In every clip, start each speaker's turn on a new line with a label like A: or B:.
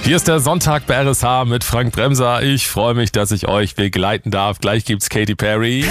A: Hier ist der Sonntag bei RSH mit Frank Bremser. Ich freue mich, dass ich euch begleiten darf. Gleich gibt's Katy Perry.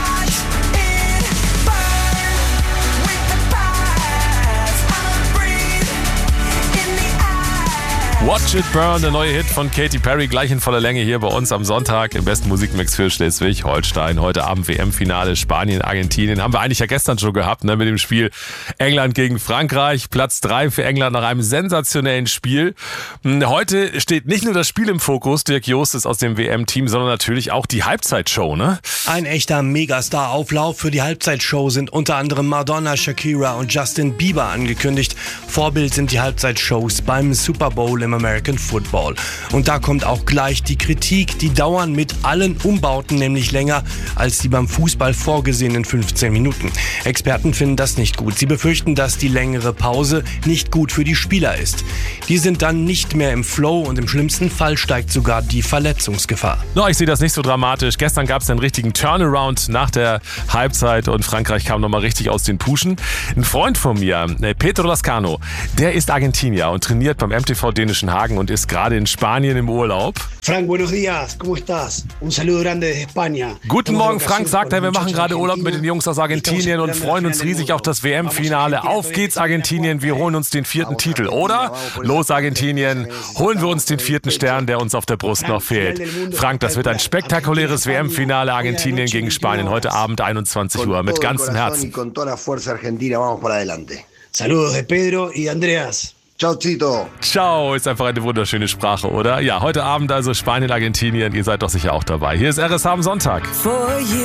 A: Watch It Burn, der neue Hit von Katy Perry, gleich in voller Länge hier bei uns am Sonntag im besten Musikmix für Schleswig-Holstein. Heute Abend WM-Finale Spanien, Argentinien. Haben wir eigentlich ja gestern schon gehabt, mit dem Spiel England gegen Frankreich. Platz 3 für England nach einem sensationellen Spiel. Heute steht nicht nur das Spiel im Fokus, Dirk Jost ist aus dem WM-Team, sondern natürlich auch die Halbzeitshow, ne?
B: Ein echter Megastar-Auflauf. Für die Halbzeitshow sind unter anderem Madonna, Shakira und Justin Bieber angekündigt. Vorbild sind die Halbzeitshows beim Super Bowl im American Football. Und da kommt auch gleich die Kritik. Die dauern mit allen Umbauten nämlich länger als die beim Fußball vorgesehenen 15 Minuten. Experten finden das nicht gut. Sie befürchten, dass die längere Pause nicht gut für die Spieler ist. Die sind dann nicht mehr im Flow und im schlimmsten Fall steigt sogar die Verletzungsgefahr.
A: No, ich sehe das nicht so dramatisch. Gestern gab es einen richtigen Turnaround nach der Halbzeit und Frankreich kam nochmal richtig aus den Puschen. Ein Freund von mir, Pedro Lascano, der ist Argentinier und trainiert beim MTV dänischen Hagen und ist gerade in Spanien im Urlaub.
C: Frank, buenos días, ¿cómo estás? Un saludo grande desde España.
A: Guten Morgen, Frank, sagt er, wir machen gerade Urlaub mit den Jungs aus Argentinien und freuen uns riesig auf das WM-Finale. Auf geht's, Argentinien, wir holen uns den 4. Titel, oder? Los, Argentinien, holen wir uns den 4. Stern, der uns auf der Brust noch fehlt. Frank, das wird ein spektakuläres WM-Finale, Argentinien gegen Spanien, heute Abend 21 Uhr, mit ganzem Herzen.
C: Saludos de Pedro y Andreas.
D: Ciao, Tito.
A: Ciao, ist einfach eine wunderschöne Sprache, oder? Ja, heute Abend also Spanien, Argentinien, ihr seid doch sicher auch dabei. Hier ist RSH am Sonntag.